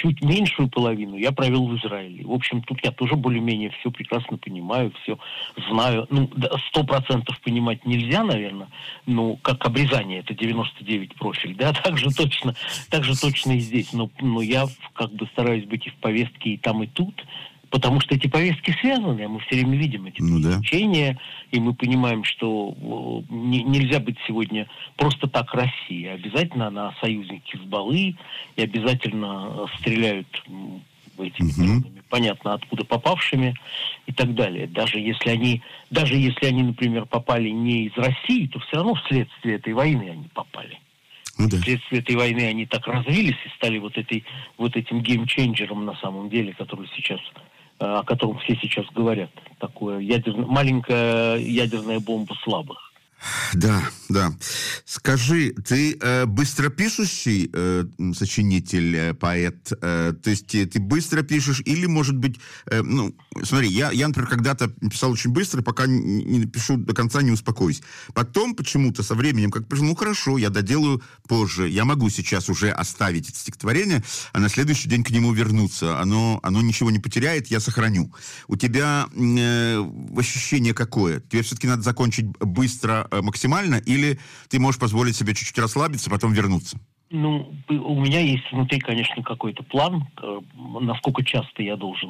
чуть меньшую половину я провел в Израиле. В общем, тут я тоже более-менее все прекрасно понимаю, все знаю. 100% понимать нельзя, наверное, но как обрезание, это 99 профиль, да, так же точно и здесь. Но я как бы стараюсь быть и в повестке, и там, и тут, потому что эти повестки связаны, мы все время видим эти пересечения, и мы понимаем, что нельзя быть сегодня просто так России. Обязательно она союзник Хизбаллы, и обязательно стреляют этими дронами, понятно, откуда попавшими и так далее. Даже если они, например, попали не из России, то все равно вследствие этой войны они попали. Вследствие этой войны они так развились и стали вот этим геймченджером на самом деле, о котором все сейчас говорят. Такое маленькая ядерная бомба слабых. Да. Скажи, ты быстропишущий сочинитель, поэт? То есть ты быстро пишешь или, может быть... смотри, я, например, когда-то писал очень быстро, пока не напишу до конца, не успокоюсь. Потом почему-то со временем, как пришел, хорошо, я доделаю позже. Я могу сейчас уже оставить это стихотворение, а на следующий день к нему вернуться. Оно ничего не потеряет, я сохраню. У тебя ощущение какое? Тебе все-таки надо закончить быстро, максимально, или ты можешь позволить себе чуть-чуть расслабиться, потом вернуться? У меня есть внутри, конечно, какой-то план, насколько часто я должен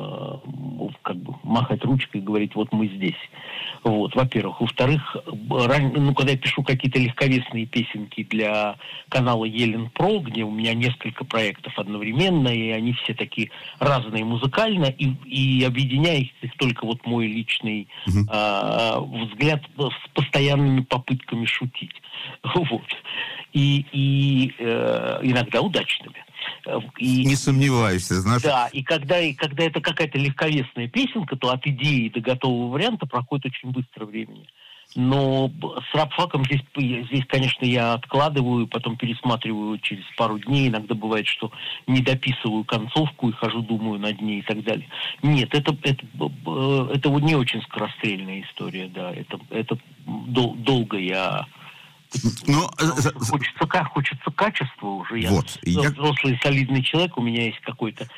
махать ручкой и говорить, вот мы здесь. Вот, во-первых. Во-вторых, когда я пишу какие-то легковесные песенки для канала Елен Про, где у меня несколько проектов одновременно, и они все такие разные музыкально, и объединяет их только вот мой личный взгляд с постоянными попытками шутить. Вот. И иногда удачными. Не сомневаюсь, знаешь. Да, и когда это какая-то легковесная песенка, то от идеи до готового варианта проходит очень быстро времени. Но с рабфаком здесь, конечно, я откладываю, потом пересматриваю через пару дней. Иногда бывает, что не дописываю концовку и хожу, думаю над ней и так далее. Нет, это не очень скорострельная история, да. Это долго я... Хочется качества уже. Я взрослый солидный человек, у меня есть какой-то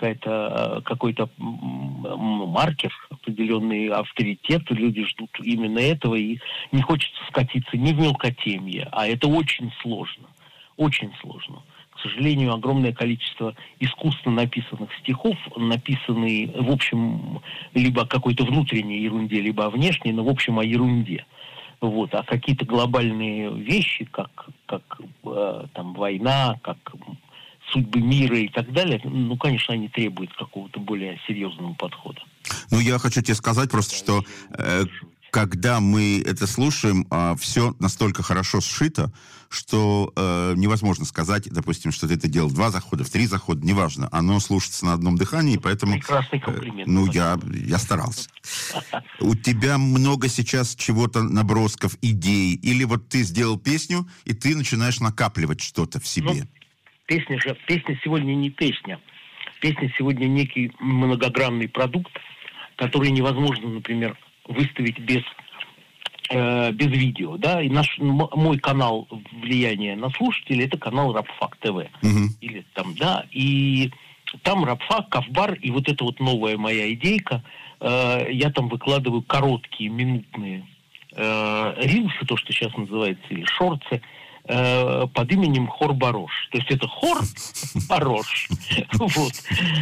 маркер, определенный авторитет, люди ждут именно этого, и не хочется скатиться ни в мелкотемье, а это очень сложно. Очень сложно. К сожалению, огромное количество искусственно написанных стихов написаны, в общем, либо о какой-то внутренней ерунде, либо о внешней, но в общем о ерунде. Вот, а какие-то глобальные вещи, как там война, как судьбы мира и так далее, конечно, они требуют какого-то более серьезного подхода. Я хочу тебе сказать просто, что когда мы это слушаем, все настолько хорошо сшито, что невозможно сказать, допустим, что ты это делал в 2 захода, в 3 захода, неважно. Оно слушается на одном дыхании, поэтому... Прекрасный комплимент. Я старался. У тебя много сейчас чего-то, набросков, идей, или вот ты сделал песню, и ты начинаешь накапливать что-то в себе? Песня сегодня не песня. Песня сегодня некий многогранный продукт, который невозможно, например, выставить без видео, да, и мой канал влияния на слушателей — это канал Рабфак ТВ. Или там, да, и там Рабфак, Кавбар, и вот эта вот новая моя идейка, я там выкладываю короткие, минутные рилсы, то, что сейчас называется, или шорты, под именем Хор Барош. То есть это хор Барош. Вот.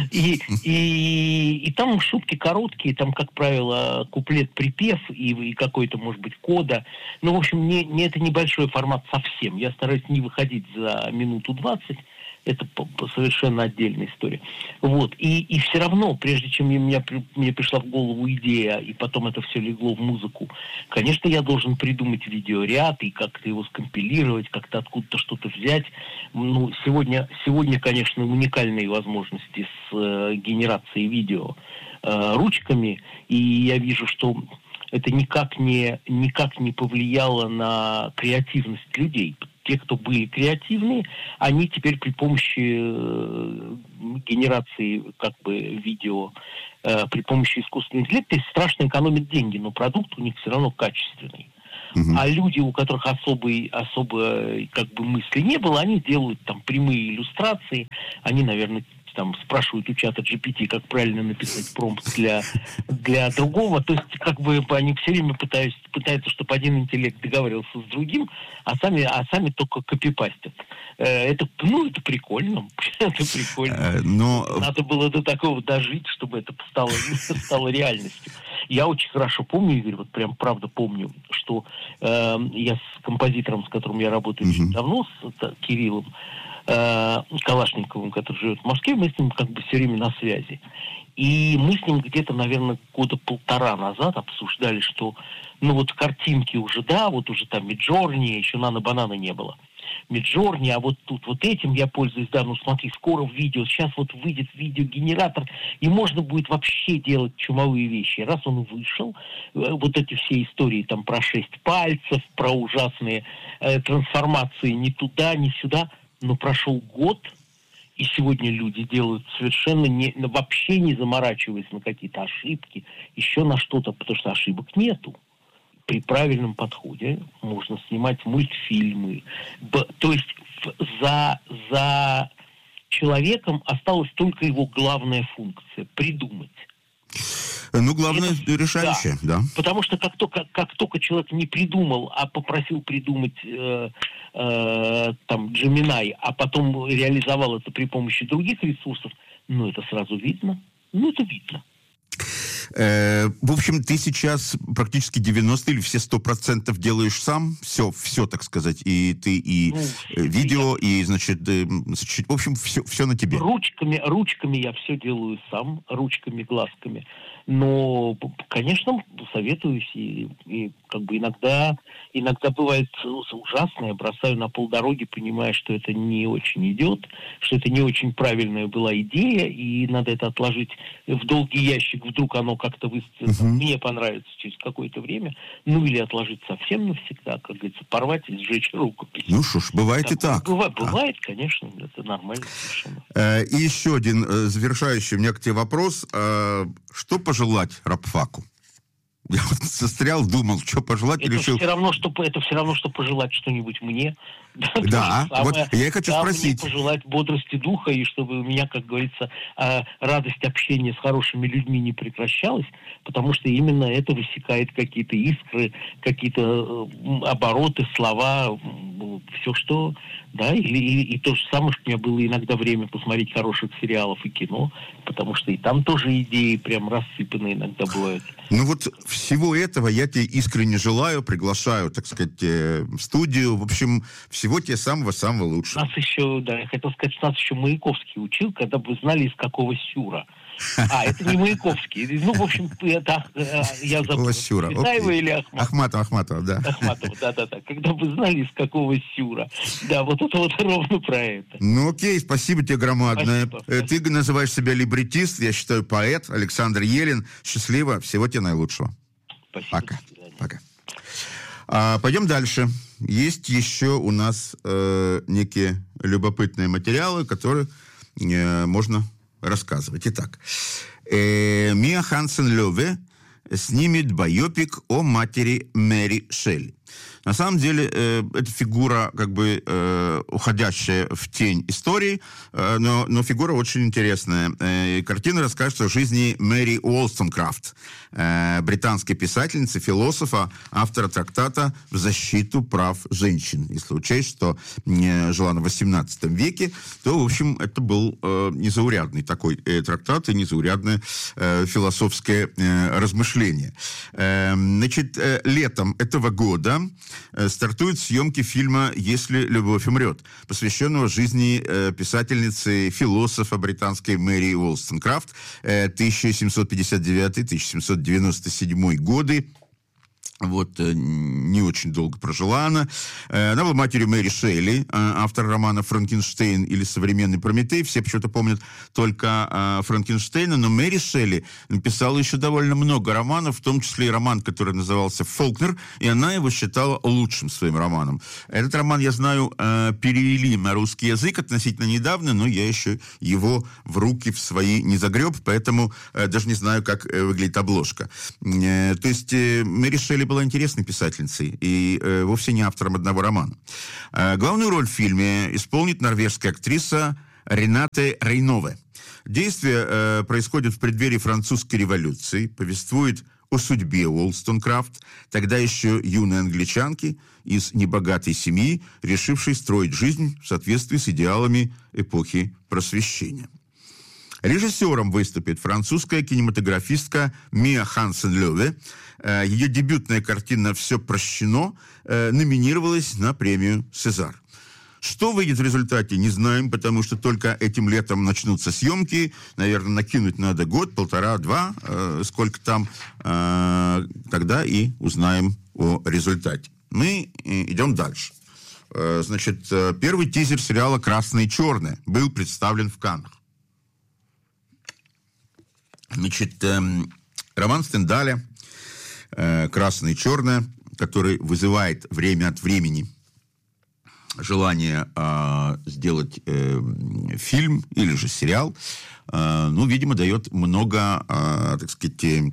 И там шутки короткие, там, как правило, куплет-припев и какой-то, может быть, кода. В общем, это небольшой формат совсем. Я стараюсь не выходить за минуту 20. Это совершенно отдельная история. Вот. И все равно, прежде чем мне пришла в голову идея, и потом это все легло в музыку, конечно, я должен придумать видеоряд и как-то его скомпилировать, как-то откуда-то что-то взять. Сегодня, конечно, уникальные возможности с генерацией видео ручками, и я вижу, что это никак не повлияло на креативность людей. Те, кто были креативные, они теперь при помощи генерации видео, при помощи искусственного интеллекта страшно экономят деньги, но продукт у них все равно качественный. А люди, у которых особой мысли не было, они делают там прямые иллюстрации, они, наверное, там спрашивают у чата GPT, как правильно написать промпт для другого. То есть, как бы они все время пытаются, чтобы один интеллект договаривался с другим, а сами только копипастят. Это прикольно. Это прикольно. Надо было до такого дожить, чтобы это стало реальностью. Я очень хорошо помню, Игорь, вот прям правда помню, что я с композитором, с которым я работаю очень давно, с Кириллом Калашниковым, который живет в Москве, мы с ним как бы все время на связи. И мы с ним где-то, наверное, года 1.5 назад обсуждали, что, вот картинки уже, вот уже там Midjourney, еще Nano-Banana не было. Midjourney, а вот тут вот этим я пользуюсь, смотри, скоро в видео, сейчас вот выйдет видеогенератор, и можно будет вообще делать чумовые вещи. Раз он вышел, вот эти все истории там про 6 пальцев, про ужасные трансформации ни туда, ни сюда, но прошел год, и сегодня люди делают совершенно вообще не заморачиваясь на какие-то ошибки, еще на что-то, потому что ошибок нету. При правильном подходе можно снимать мультфильмы. То есть за человеком осталась только его главная функция – придумать. Главное, решающее, да. Потому что как только человек не придумал, а попросил придумать Gemini, а потом реализовал это при помощи других ресурсов, это сразу видно. Это видно. В общем, ты сейчас практически 90 или все 100% делаешь сам, все, так сказать, и ты, и видео, и, значит, в общем, все на тебе. Ручками я все делаю сам, ручками, глазками. Но, конечно, советуюсь, и как бы иногда бывает ужасное, бросаю на полдороги, понимая, что это не очень идет, что это не очень правильная была идея, и надо это отложить в долгий ящик, вдруг оно как-то выстрелит, мне понравится через какое-то время, или отложить совсем навсегда, как говорится, порвать и сжечь рукопись. Что ж, бывает и так. Бывает, конечно, это нормально совершенно. И еще один завершающий у меня к тебе вопрос. Что пожелать рабфаку? Я вот застрял, думал, что пожелать, и решил... Это все равно, что пожелать что-нибудь мне. Да, вот я и хочу спросить. Мне пожелать бодрости духа, и чтобы у меня, как говорится, радость общения с хорошими людьми не прекращалась, потому что именно это высекает какие-то искры, какие-то обороты, слова, все что... Да, и то же самое, что у меня было иногда время посмотреть хороших сериалов и кино, потому что и там тоже идеи прям рассыпаны иногда бывают. Вот всего этого я тебе искренне желаю, приглашаю, так сказать, в студию. В общем, всего тебе самого-самого лучшего. Нас еще, я хотел сказать, что нас еще Маяковский учил, когда бы вы знали, из какого сюра. Это не Маяковский. В общем, это я забыл. Цветаева или Ахматова? Ахматова, да. Ахматова, да. Когда бы знали, из какого сюра. Да, вот это вот ровно про это. Окей, спасибо тебе громадное. Спасибо. Ты называешь себя либретист, я считаю, поэт. Александр Елин. Счастливо, всего тебе наилучшего. Спасибо. Пока. Пойдем дальше. Есть еще у нас некие любопытные материалы, которые можно рассказывать. Итак, Мия Хансен-Лёве снимет байопик о матери Мэри Шелли. На самом деле, это фигура, как бы, уходящая в тень истории, но фигура очень интересная. Картина расскажет о жизни Мэри Уолстонкрафт, британской писательницы, философа, автора трактата «В защиту прав женщин». Если учесть, что жила на XVIII веке, то, в общем, это был незаурядный такой трактат и незаурядное философское размышление. Значит, летом этого года стартуют съемки фильма «Если любовь умрет», посвященного жизни писательницы, философа британской Мэри Уолстонкрафт, 1759-1797 годы. Не очень долго прожила она. Она была матерью Мэри Шелли, автор романа «Франкенштейн» или «Современный Прометей». Все почему-то помнят только Франкенштейна, но Мэри Шелли написала еще довольно много романов, в том числе и роман, который назывался «Фолкнер», и она его считала лучшим своим романом. Этот роман, я знаю, перевели на русский язык относительно недавно, но я еще его в руки в свои не загреб, поэтому даже не знаю, как выглядит обложка. То есть Мэри Шелли была интересной писательницей и вовсе не автором одного романа. Главную роль в фильме исполнит норвежская актриса Ренате Рейнове. Действие происходит в преддверии французской революции, повествует о судьбе Уолстонкрафт, тогда еще юной англичанки из небогатой семьи, решившей строить жизнь в соответствии с идеалами эпохи Просвещения. Режиссером выступит французская кинематографистка Мия Хансен-Лёве. Ее дебютная картина «Все прощено» номинировалась на премию «Сезар». Что выйдет в результате, не знаем, потому что только этим летом начнутся съемки. Наверное, накинуть надо год, полтора, два, сколько там. Тогда и узнаем о результате. Мы идем дальше. Значит, первый тизер сериала «Красное и черное» был представлен в Каннах. Значит, роман Стендаля «Красное и черное», который вызывает время от времени желание сделать фильм или же сериал, ну, видимо, дает много, так сказать,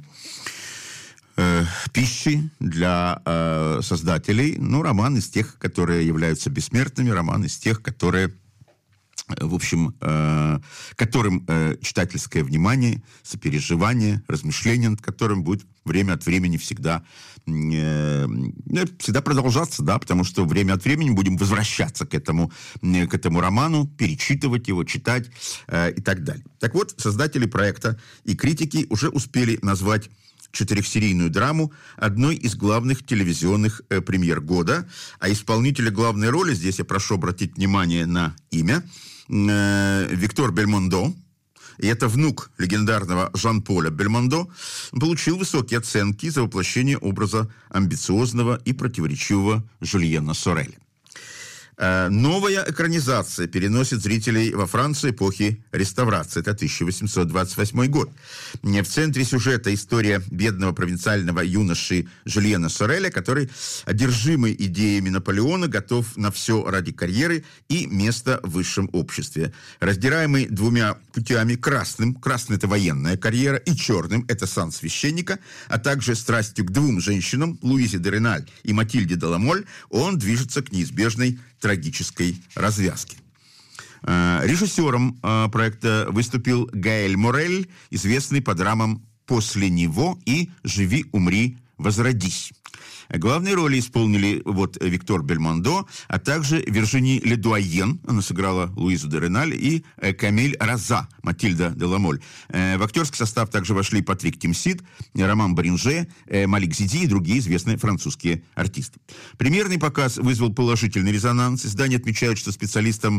пищи для создателей. Ну, роман из тех, которые являются бессмертными, роман из тех, которые, в общем, которым читательское внимание, сопереживание, размышление над которым будет время от времени всегда продолжаться, да, потому что время от времени будем возвращаться к этому роману, перечитывать его, читать и так далее. Так вот, создатели проекта и критики уже успели назвать четырехсерийную драму одной из главных телевизионных премьер года, а исполнителя главной роли, здесь я прошу обратить внимание на имя, Виктор Бельмондо, и это внук легендарного Жан-Поля Бельмондо, получил высокие оценки за воплощение образа амбициозного и противоречивого Жюльена Сореля. Новая экранизация переносит зрителей во Францию эпохи реставрации. Это 1828 год. В центре сюжета история бедного провинциального юноши Жюльена Сореля, который, одержимый идеями Наполеона, готов на все ради карьеры и места в высшем обществе. Раздираемый двумя путями: красным — это военная карьера, и черным — это сан священника, а также страстью к двум женщинам, Луизе де Реналь и Матильде де Ламоль, он движется к неизбежной трагической развязки. Режиссером проекта выступил Гаэль Морель, известный по драмам «После него» и «Живи, умри, возродись». Главные роли исполнили Виктор Бельмондо, а также Виржини Ледуайен, она сыграла Луизу де Реналь, и Камиль Роза, Матильда де Ламоль. В актерский состав также вошли Патрик Тимсид, Роман Баринже, Малик Зиди и другие известные французские артисты. Премьерный показ вызвал положительный резонанс. Издание отмечает, что сценаристам,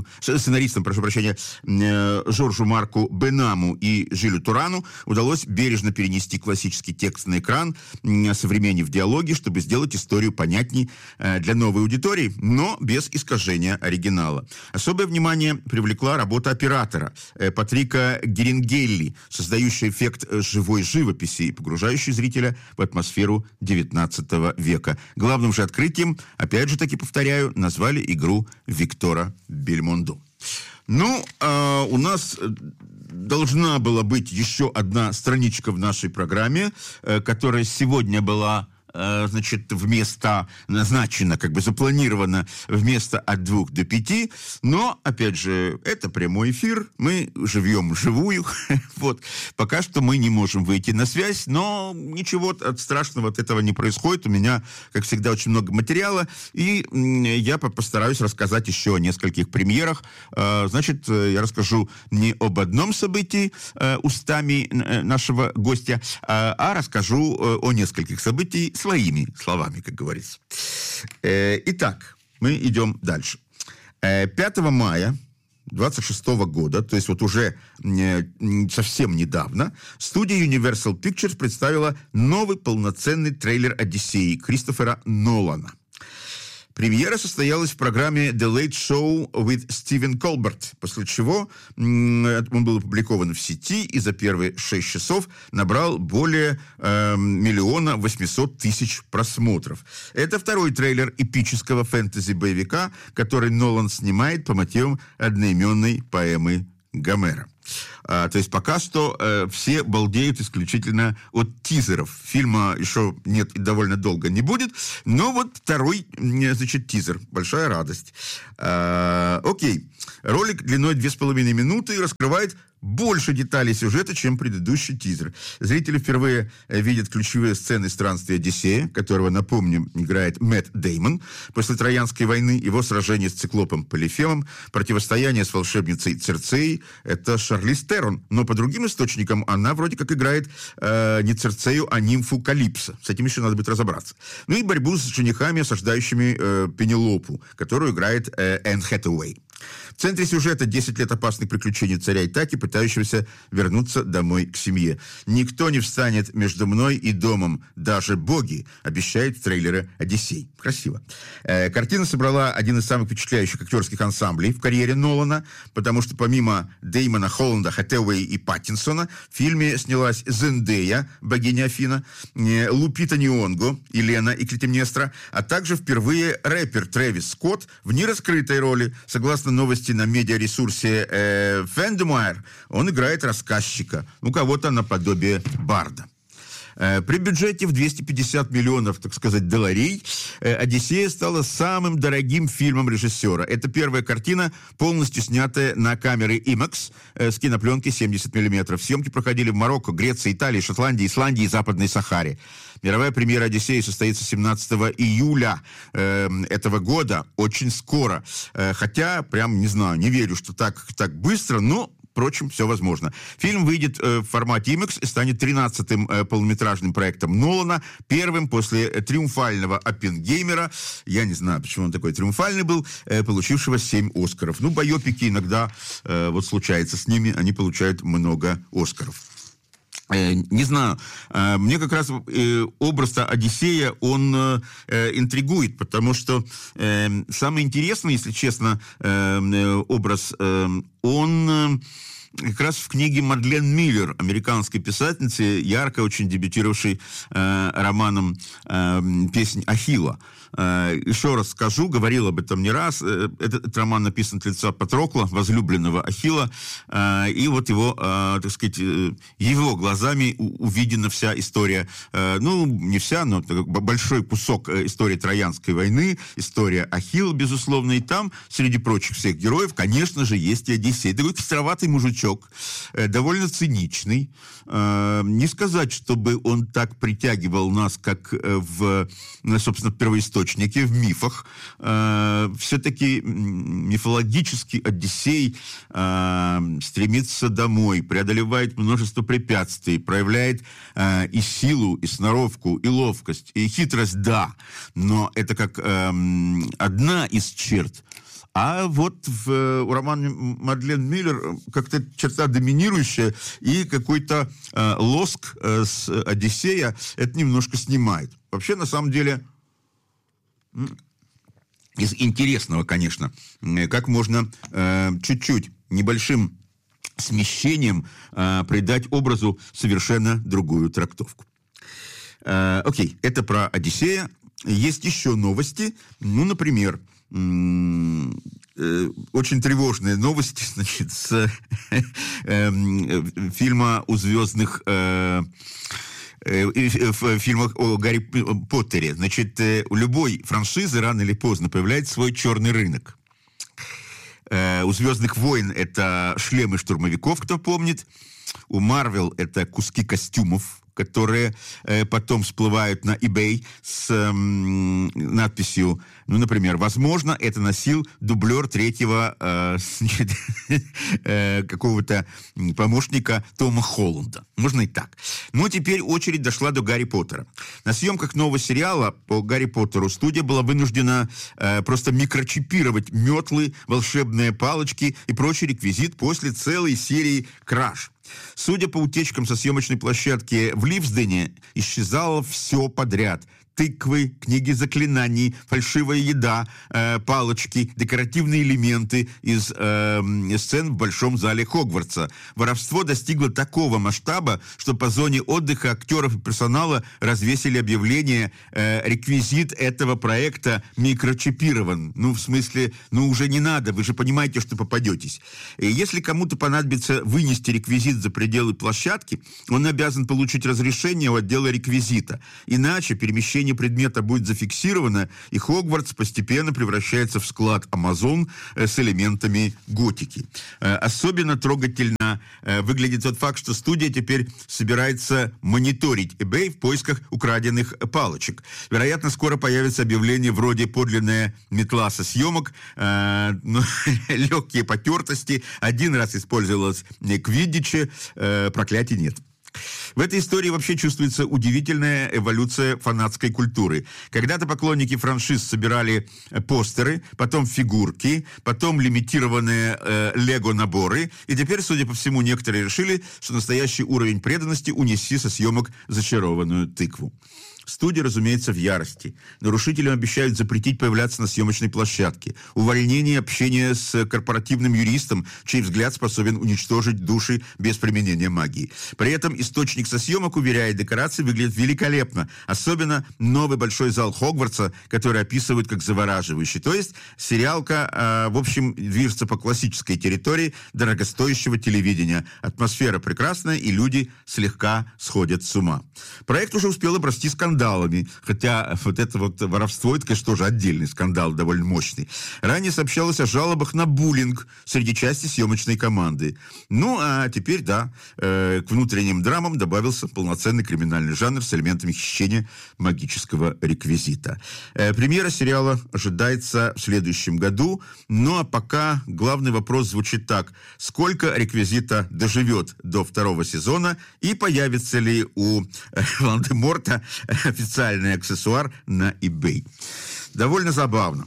Жоржу Марку Бенаму и Жилю Турану удалось бережно перенести классический текст на экран, современнив диалоги, чтобы сделать историю понятней для новой аудитории, но без искажения оригинала. Особое внимание привлекла работа оператора Патрика Герингелли, создающая эффект живой живописи и погружающий зрителя в атмосферу XIX века. Главным же открытием, опять же таки повторяю, назвали игру Виктора Бельмондо. Ну, у нас должна была быть еще одна страничка в нашей программе, которая сегодня была назначено, запланировано вместо от 2 до 5, но, опять же, это прямой эфир, мы живем вживую, пока что мы не можем выйти на связь, но ничего страшного от этого не происходит, у меня, как всегда, очень много материала, и я постараюсь рассказать еще о нескольких премьерах. Я расскажу не об одном событии устами нашего гостя, а расскажу о нескольких событиях своими словами, как говорится. Итак, мы идем дальше. 5 мая 26 года, то есть уже совсем недавно, студия Universal Pictures представила новый полноценный трейлер «Одиссеи» Кристофера Нолана. Премьера состоялась в программе The Late Show with Stephen Colbert, после чего он был опубликован в сети и за первые 6 часов набрал более 1 800 000 просмотров. Это второй трейлер эпического фэнтези-боевика, который Нолан снимает по мотивам одноименной поэмы Гомера. То есть пока что все балдеют исключительно от тизеров. Фильма еще нет и довольно долго не будет, но второй, тизер. Большая радость. Окей. Ролик длиной 2,5 минуты раскрывает больше деталей сюжета, чем предыдущий тизер. Зрители впервые видят ключевые сцены странствия Одиссея, которого, напомним, играет Мэтт Дэймон. После Троянской войны его сражение с циклопом Полифемом, противостояние с волшебницей Цирцеей — это Шарлиз Терон. Но по другим источникам она вроде как играет не Цирцею, а нимфу Калипсо. С этим еще надо будет разобраться. Ну и борьбу с женихами, осаждающими Пенелопу, которую играет Энн Хэтэуэй. В центре сюжета 10 лет опасных приключений царя Итаки, пытающегося вернуться домой к семье. «Никто не встанет между мной и домом, даже боги», обещает в трейлере «Одиссей». Красиво. Картина собрала один из самых впечатляющих актерских ансамблей в карьере Нолана, потому что помимо Дэймона, Холланда, Хэтэуэй и Паттинсона в фильме снялась Зендея, богиня Афина, Лупита Нионго, Елена и Клитемнестра, а также впервые рэпер Трэвис Скотт в нераскрытой роли. Согласно новости на медиаресурсе Фэндемуайр, он играет рассказчика, у кого-то наподобие барда. При бюджете в 250 миллионов, так сказать, долларей, «Одиссея» стала самым дорогим фильмом режиссера. Это первая картина, полностью снятая на камеры IMAX с кинопленки 70 мм. Съемки проходили в Марокко, Греции, Италии, Шотландии, Исландии и Западной Сахаре. Мировая премьера «Одиссеи» состоится 17 июля этого года, очень скоро. Хотя, прям, не знаю, не верю, что так быстро, но... Впрочем, все возможно. Фильм выйдет в формате IMAX и станет 13-м полнометражным проектом Нолана, первым после триумфального «Оппенгеймера». Я не знаю, почему он такой триумфальный был, получившего 7 «Оскаров». Ну, байопики иногда вот случается с ними, они получают много «Оскаров». Не знаю, мне как раз образ Одиссея, он интригует, потому что самый интересный, если честно, образ, он как раз в книге Мадлен Миллер, американской писательницы, ярко очень дебютировавшей романом «Песнь Ахилла». Еще раз скажу, говорил об этом не раз, этот роман написан от лица Патрокла, возлюбленного Ахилла, и вот его, так сказать, его глазами увидена вся история, ну, не вся, но большой кусок истории Троянской войны, история Ахилла, безусловно, и там, среди прочих всех героев, конечно же, есть и Одиссей. Такой костроватый мужичок, довольно циничный, не сказать, чтобы он так притягивал нас, как в, собственно, первоисточнике, в мифах. Все-таки мифологический Одиссей стремится домой, преодолевает множество препятствий, проявляет и силу, и сноровку, и ловкость, и хитрость, да, но это как одна из черт. А вот в романе Мадлен Миллер как-то черта доминирующая, и какой-то лоск с Одиссея это немножко снимает. Вообще, на самом деле, из интересного, конечно, как можно чуть-чуть небольшим смещением придать образу совершенно другую трактовку. Окей, это про Одиссея. Есть еще новости. Ну, например, очень тревожные новости, значит, с фильма о звездных... в фильмах о Гарри Поттере. Значит, у любой франшизы рано или поздно появляется свой черный рынок. У «Звездных войн» это шлемы штурмовиков, кто помнит. У Марвел это куски костюмов, которые потом всплывают на eBay с надписью, ну, например, возможно, это носил дублер третьего какого-то помощника Тома Холланда. Можно и так. Но теперь очередь дошла до Гарри Поттера. На съемках нового сериала по Гарри Поттеру студия была вынуждена просто микрочипировать метлы, волшебные палочки и прочий реквизит после целой серии краж. Судя по утечкам со съемочной площадки в Ливсдене, исчезало все подряд. Тыквы, книги заклинаний, фальшивая еда, палочки, декоративные элементы из сцен в большом зале Хогвартса. Воровство достигло такого масштаба, что по зоне отдыха актеров и персонала развесили объявление «Реквизит этого проекта микрочипирован». Ну, в смысле, ну уже не надо, вы же понимаете, что попадетесь. И если кому-то понадобится вынести реквизит за пределы площадки, он обязан получить разрешение у отдела реквизита. Иначе перемещение изменение предмета будет зафиксировано, и Хогвартс постепенно превращается в склад Амазон с элементами готики. Особенно трогательно выглядит тот факт, что студия теперь собирается мониторить eBay в поисках украденных палочек. Вероятно, скоро появится объявление вроде «подлинная метла со съемок», легкие потертости, один раз использовалась квиддиче, проклятий нет. В этой истории вообще чувствуется удивительная эволюция фанатской культуры. Когда-то поклонники франшиз собирали постеры, потом фигурки, потом лимитированные лего-наборы, и теперь, судя по всему, некоторые решили, что настоящий уровень преданности унеси со съемок зачарованную тыкву. Студия, разумеется, в ярости. Нарушителям обещают запретить появляться на съемочной площадке. Увольнение, общение с корпоративным юристом, чей взгляд способен уничтожить души без применения магии. При этом источник со съемок уверяет, декорации выглядят великолепно. Особенно новый большой зал Хогвартса, который описывают как завораживающий. То есть сериалка, в общем, движется по классической территории дорогостоящего телевидения. Атмосфера прекрасная, и люди слегка сходят с ума. Проект уже успел обрасти скандалами, хотя вот это вот воровство, это, конечно, тоже отдельный скандал, довольно мощный. Ранее сообщалось о жалобах на буллинг среди части съемочной команды. Ну, а теперь, да, к внутренним драмам добавился полноценный криминальный жанр с элементами хищения магического реквизита. Премьера сериала ожидается в следующем году, ну, а пока главный вопрос звучит так. Сколько реквизита доживет до второго сезона, и появится ли у Волан-де-Морта официальный аксессуар на eBay. Довольно забавно.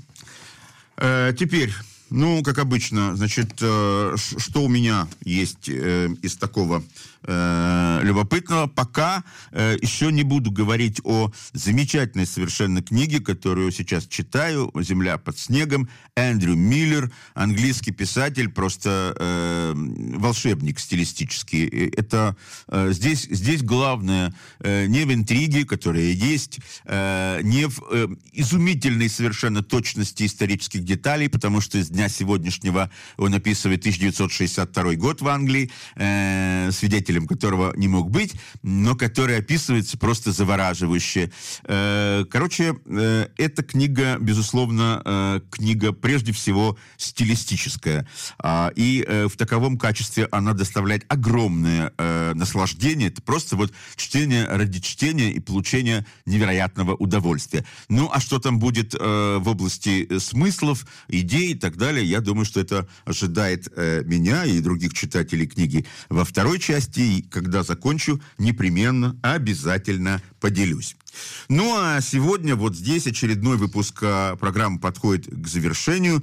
Теперь, ну, как обычно, значит, что у меня есть из такого любопытного. Пока еще не буду говорить о замечательной совершенно книге, которую сейчас читаю, «Земля под снегом». Эндрю Миллер, английский писатель, просто волшебник стилистический. Это здесь главное не в интриге, которая есть, не в изумительной совершенно точности исторических деталей, потому что с дня сегодняшнего он описывает 1962 год в Англии, свидетелем которого не мог быть, но который описывается просто завораживающе. Короче, эта книга, безусловно, книга прежде всего стилистическая. И в таковом качестве она доставляет огромное наслаждение. Это просто вот чтение ради чтения и получения невероятного удовольствия. Ну, а что там будет в области смыслов, идей и так далее, я думаю, что это ожидает меня и других читателей книги во второй части. И когда закончу, непременно, обязательно поделюсь. Ну, а сегодня вот здесь очередной выпуск программы подходит к завершению.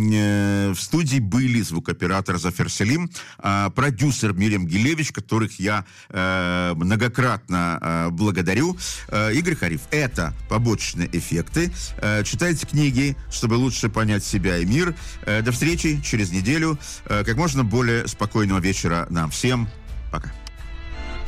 В студии были звукооператор Зафер Селим, продюсер Мирем Гилевич, которых я многократно благодарю. Игорь Хариф. Это побочные эффекты. Читайте книги, чтобы лучше понять себя и мир. До встречи через неделю. Как можно более спокойного вечера нам всем. Пока.